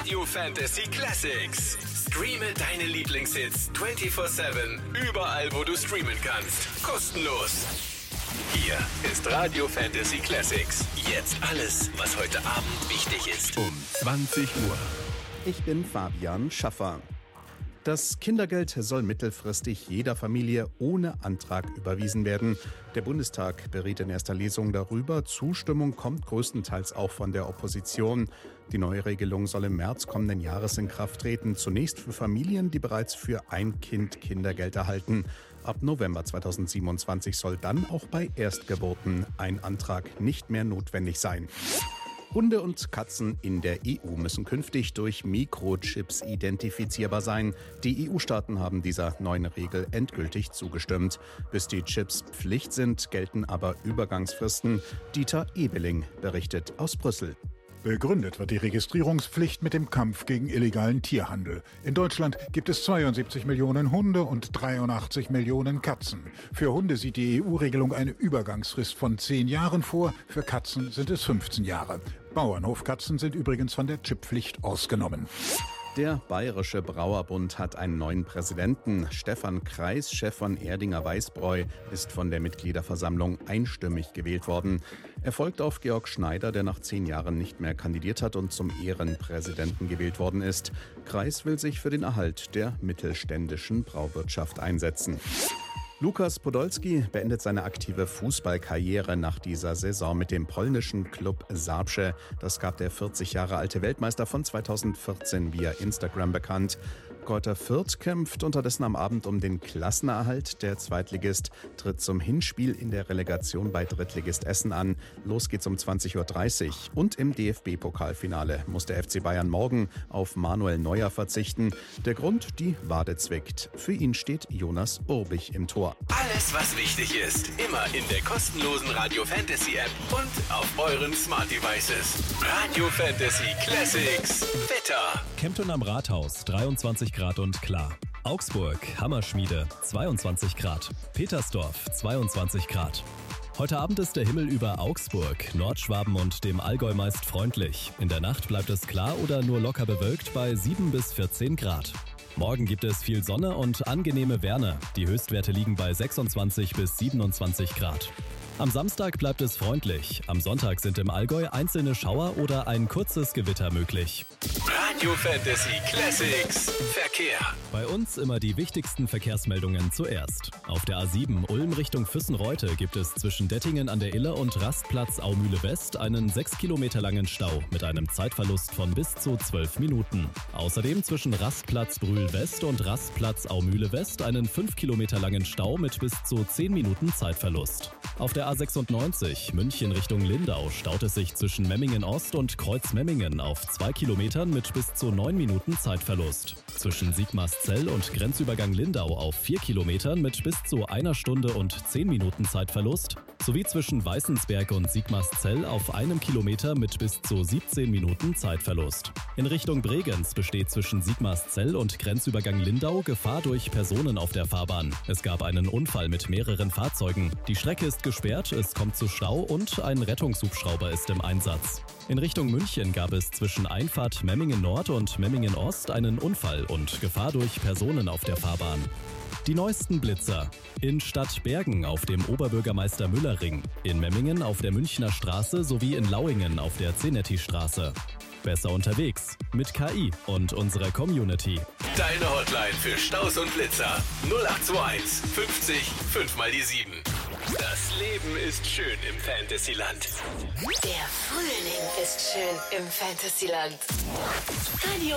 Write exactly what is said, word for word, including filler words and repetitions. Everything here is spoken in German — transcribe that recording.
Radio Fantasy Classics. Streame deine Lieblingshits vierundzwanzig sieben, überall wo du streamen kannst. Kostenlos. Hier ist Radio Fantasy Classics. Jetzt alles, was heute Abend wichtig ist. Um zwanzig Uhr. Ich bin Fabian Schaffer. Das Kindergeld soll mittelfristig jeder Familie ohne Antrag überwiesen werden. Der Bundestag beriet in erster Lesung darüber. Zustimmung kommt größtenteils auch von der Opposition. Die neue Regelung soll im März kommenden Jahres in Kraft treten. Zunächst für Familien, die bereits für ein Kind Kindergeld erhalten. Ab November zweitausendsiebenundzwanzig soll dann auch bei Erstgeburten ein Antrag nicht mehr notwendig sein. Hunde und Katzen in der E U müssen künftig durch Mikrochips identifizierbar sein. Die E U-Staaten haben dieser neuen Regel endgültig zugestimmt. Bis die Chips Pflicht sind, gelten aber Übergangsfristen. Dieter Ebeling berichtet aus Brüssel. Begründet wird die Registrierungspflicht mit dem Kampf gegen illegalen Tierhandel. In Deutschland gibt es zweiundsiebzig Millionen Hunde und dreiundachtzig Millionen Katzen. Für Hunde sieht die E U-Regelung eine Übergangsfrist von zehn Jahren vor, für Katzen sind es fünfzehn Jahre. Bauernhofkatzen sind übrigens von der Chipppflicht ausgenommen. Der Bayerische Brauerbund hat einen neuen Präsidenten. Stefan Kreis, Chef von Erdinger Weißbräu, ist von der Mitgliederversammlung einstimmig gewählt worden. Er folgt auf Georg Schneider, der nach zehn Jahren nicht mehr kandidiert hat und zum Ehrenpräsidenten gewählt worden ist. Kreis will sich für den Erhalt der mittelständischen Brauwirtschaft einsetzen. Lukas Podolski beendet seine aktive Fußballkarriere nach dieser Saison mit dem polnischen Klub Zabrze. Das gab der vierzig Jahre alte Weltmeister von zweitausendvierzehn via Instagram bekannt. Greuther Fürth kämpft unterdessen am Abend um den Klassenerhalt. Der Zweitligist tritt zum Hinspiel in der Relegation bei Drittligist Essen an. Los geht's um zwanzig Uhr dreißig. Und im D F B-Pokalfinale muss der F C Bayern morgen auf Manuel Neuer verzichten. Der Grund, die Wade zwickt. Für ihn steht Jonas Urbich im Tor. Alles, was wichtig ist, immer in der kostenlosen Radio Fantasy App und auf euren Smart Devices. Radio Fantasy Classics. Wetter. Kempten am Rathaus, dreiundzwanzig Grad und klar. Augsburg, Hammerschmiede, zweiundzwanzig Grad. Petersdorf, zweiundzwanzig Grad. Heute Abend ist der Himmel über Augsburg, Nordschwaben und dem Allgäu meist freundlich. In der Nacht bleibt es klar oder nur locker bewölkt bei sieben bis vierzehn Grad. Morgen gibt es viel Sonne und angenehme Wärme. Die Höchstwerte liegen bei sechsundzwanzig bis siebenundzwanzig Grad. Am Samstag bleibt es freundlich. Am Sonntag sind im Allgäu einzelne Schauer oder ein kurzes Gewitter möglich. Radio Fantasy Classics. Verkehr. Bei uns immer die wichtigsten Verkehrsmeldungen zuerst. Auf der A sieben Ulm Richtung Füssenreute gibt es zwischen Dettingen an der Iller und Rastplatz Aumühle West einen sechs Kilometer langen Stau mit einem Zeitverlust von bis zu zwölf Minuten. Außerdem zwischen Rastplatz Brühl West und Rastplatz Aumühle West einen fünf Kilometer langen Stau mit bis zu zehn Minuten Zeitverlust. Auf der A sechsundneunzig München Richtung Lindau staut es sich zwischen Memmingen Ost und Kreuz Memmingen auf zwei Kilometern mit bis zu neun Minuten Zeitverlust. Zwischen Sigmarszell und Grenzübergang Lindau auf vier Kilometern mit bis zu einer Stunde und zehn Minuten Zeitverlust. Sowie zwischen Weißensberg und Sigmarszell auf einem Kilometer mit bis zu siebzehn Minuten Zeitverlust. In Richtung Bregenz besteht zwischen Sigmarszell und Grenzübergang Lindau Gefahr durch Personen auf der Fahrbahn. Es gab einen Unfall mit mehreren Fahrzeugen. Die Strecke ist gesperrt, es kommt zu Stau und ein Rettungshubschrauber ist im Einsatz. In Richtung München gab es zwischen Einfahrt Memmingen Nord und Memmingen Ost einen Unfall und Gefahr durch Personen auf der Fahrbahn. Die neuesten Blitzer. In Stadtbergen auf dem Oberbürgermeister-Müller-Ring, in Memmingen auf der Münchner Straße sowie in Lauingen auf der Zenetti-Straße. Besser unterwegs mit K I und unserer Community. Deine Hotline für Staus und Blitzer. null acht zwei eins fünfzig fünf mal die sieben. Das Leben ist schön im Fantasyland. Der Frühling ist schön im Fantasyland. Radio